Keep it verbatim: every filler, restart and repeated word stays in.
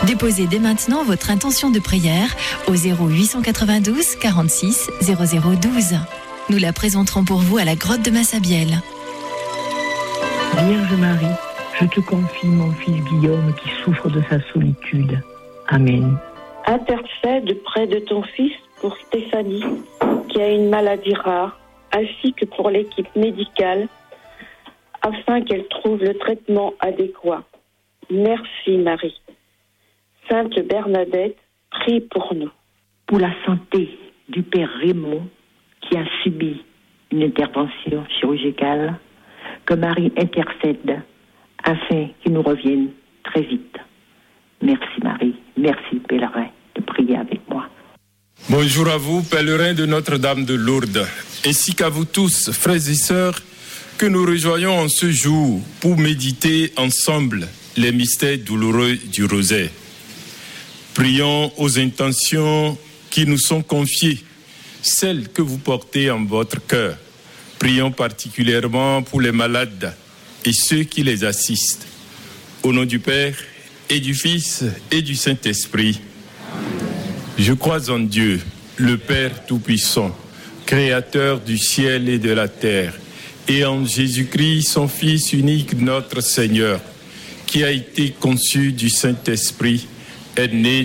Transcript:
Déposez dès maintenant votre intention de prière au zéro huit cent quatre-vingt-douze quarante-six zéro zéro douze. Nous la présenterons pour vous à la grotte de Massabielle. Vierge Marie, je te confie mon fils Guillaume qui souffre de sa solitude. Amen. Intercède près de ton fils pour Stéphanie, qui a une maladie rare, ainsi que pour l'équipe médicale, afin qu'elle trouve le traitement adéquat. Merci Marie. Sainte Bernadette, prie pour nous. Pour la santé du père Raymond, qui a subi une intervention chirurgicale, que Marie intercède afin qu'il nous revienne très vite. Merci Marie, merci pèlerin de prier avec moi. Bonjour à vous, pèlerins de Notre-Dame de Lourdes, ainsi qu'à vous tous, frères et sœurs, que nous rejoignons en ce jour pour méditer ensemble les mystères douloureux du rosaire. Prions aux intentions qui nous sont confiées, celles que vous portez en votre cœur. Prions particulièrement pour les malades et ceux qui les assistent. Au nom du Père et du Fils et du Saint-Esprit. Je crois en Dieu, le Père Tout-Puissant, Créateur du ciel et de la terre, et en Jésus-Christ, son Fils unique, notre Seigneur, qui a été conçu du Saint-Esprit, est né